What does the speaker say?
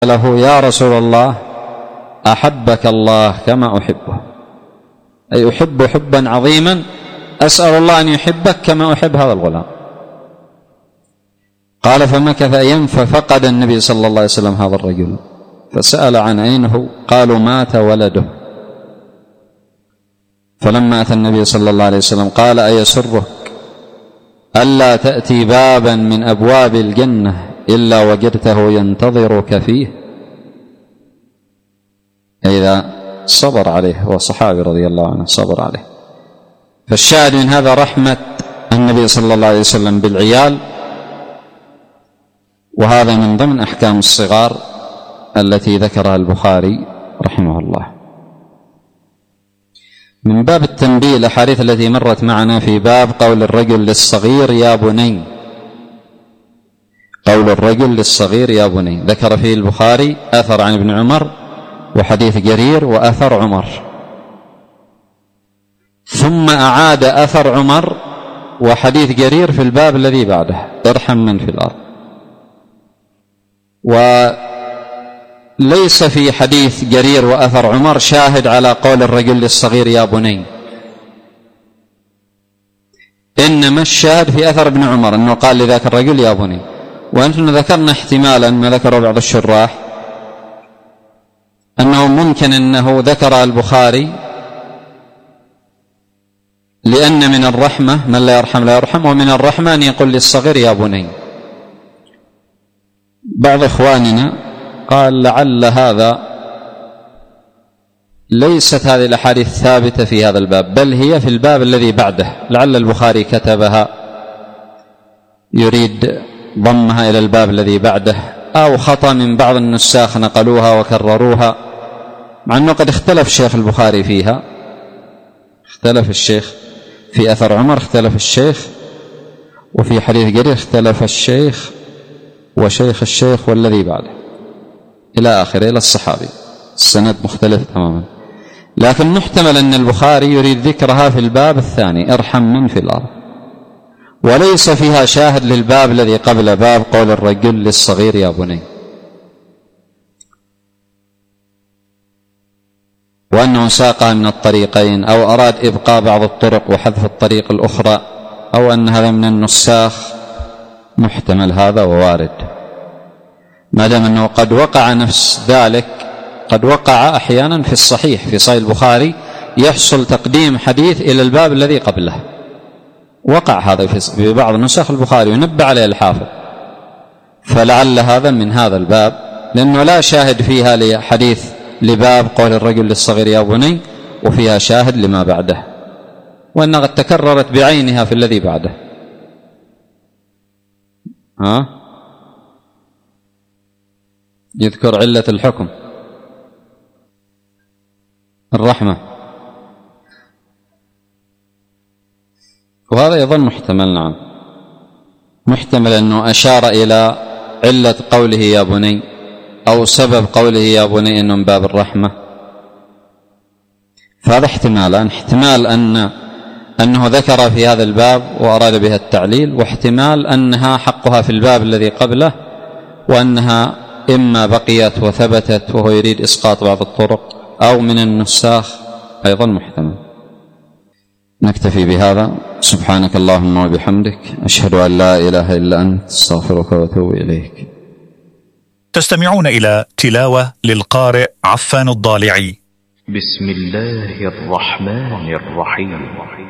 له: يا رسول الله، أحبك الله كما أحبه، أي أحب حبا عظيما، أسأل الله أن يحبك كما أحب هذا الغلام. قال: فمكث أيام ففقد النبي صلى الله عليه وسلم هذا الرجل، فسأل عن أين هو، قالوا: مات ولده. فلما أتى النبي صلى الله عليه وسلم قال: أيسرك ألا تأتي بابا من أبواب الجنة إلا وجدته ينتظرك فيه؟ إذا صبر عليه، وصحابي رضي الله عنه صبر عليه. فالشاهد من هذا رحمة النبي صلى الله عليه وسلم بالعيال، وهذا من ضمن أحكام الصغار التي ذكرها البخاري رحمه الله. من باب التنبيه الأحاديث التي مرت معنا في باب قول الرجل للصغير يا بني، قول الرجل للصغير يا بني، ذكر فيه البخاري أثر عن ابن عمر وحديث جرير وأثر عمر، ثم أعاد أثر عمر وحديث جرير في الباب الذي بعده: ارحم من في الأرض. وليس في حديث جرير وأثر عمر شاهد على قول الرجل للصغير يا بني، إنما الشاهد في أثر ابن عمر أنه قال لذاك الرجل يا بني. وأنتم ذكرنا احتمالا ما ذكره بعض الشراح أنه ممكن أنه ذكر البخاري لأن من الرحمة من لا يرحم لا يرحم، ومن الرحمة أن يقول للصغير يا بني. بعض إخواننا قال لعل هذا ليست هذه الأحاديث ثابتة في هذا الباب، بل هي في الباب الذي بعده، لعل البخاري كتبها يريد ضمها إلى الباب الذي بعده، أو خطأ من بعض النساخ نقلوها وكرروها، مع أنه قد اختلف شيخ البخاري فيها، اختلف الشيخ في أثر عمر، اختلف الشيخ، وفي حديث جرير اختلف الشيخ وشيخ الشيخ والذي بعده إلى آخره إلى الصحابي، السند مختلف تماما. لكن محتمل أن البخاري يريد ذكرها في الباب الثاني: ارحم من في الأرض، وليس فيها شاهد للباب الذي قبل باب قول الرجل للصغير يا بني. وأنه ساقها من الطريقين، أو أراد إبقاء بعض الطرق وحذف الطريق الأخرى، أو أن هذا من النساخ، محتمل هذا ووارد، ما دام أنه قد وقع نفس ذلك، قد وقع أحيانا في الصحيح في صحيح البخاري يحصل تقديم حديث إلى الباب الذي قبله، وقع هذا في بعض نسخ البخاري ينبه عليه الحافظ، فلعل هذا من هذا الباب، لأنه لا شاهد فيها لحديث لباب قول الرجل للصغير يا بني، وفيها شاهد لما بعده، وأنها قد تكررت بعينها في الذي بعده. يذكر علة الحكم الرحمة، وهذا يظن محتمل، نعم محتمل أنه أشار إلى علة قوله يا بني، أو سبب قوله يا بني أنه من باب الرحمة، فهذا احتمال أنه ذكر في هذا الباب وأراد بها التعليل، واحتمال أنها حقها في الباب الذي قبله، وأنها إما بقيت وثبتت وهو يريد إسقاط بعض الطرق، أو من النساخ، أيضا محتمل. نكتفي بهذا. سبحانك اللهم وبحمدك، أشهد أن لا إله إلا أنت، استغفرك وأتوب إليك. تستمعون إلى تلاوة للقارئ عفان الضالعي. بسم الله الرحمن الرحيم.